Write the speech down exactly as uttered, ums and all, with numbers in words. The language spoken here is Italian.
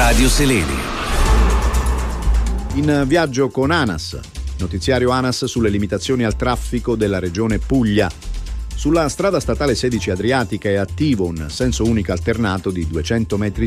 Radio Seleni. In viaggio con ANAS, notiziario ANAS sulle limitazioni al traffico della regione Puglia. Sulla strada statale sedici Adriatica è attivo un senso unico alternato di duecento metri